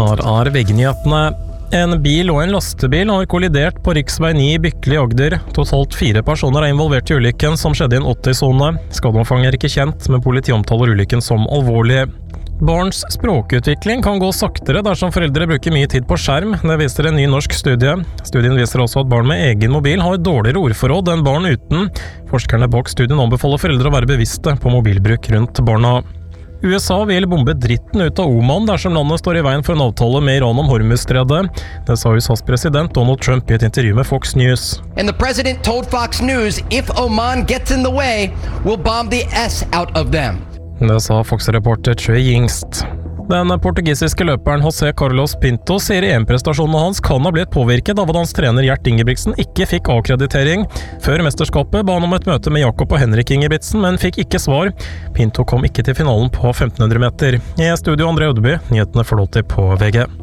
Her VG-nyhetene. En bil og en lastebil har kollidert på riksvei 9 i Bykle i Agder. Totalt 4 personer er involvert i ulykken som skjedde i en 80-sone. Skadeomfanget er ikke kjent, men politiet omtaler ulykken som alvorlig. Barns språkutvikling kan gå saktere dersom foreldre bruker mye tid på skjerm. Det viser en ny norsk studie. Studien viser også at barn med egen mobil har dårligere ordforråd enn barn uten. Forskerne bak studien anbefaler foreldre å være bevisste på mobilbruk rundt barna. USA vil bombe dritten ut av Oman dersom landet står i veien for en avtale med Iran om Hormuzstredet. Det sa USAs president Donald Trump i et intervju med Fox News. And the president told Fox News, if Oman gets in the way, we'll bomb the S out of them. Det sa Fox-reporter Trey Yingst. Den portugisiske løperen José Carlos Pinto sier EM-prestasjonene hans kan ha blitt påvirket av at hans trener Gjert Ingebrigtsen ikke fikk akkreditering. Før mesterskapet ba han om et møte med Jakob og Henrik Ingebrigtsen, men fikk ikke svar. Pinto kom ikke til finalen på 1500 meter. I studio André Ødeby, nyhetene får lov til på VG.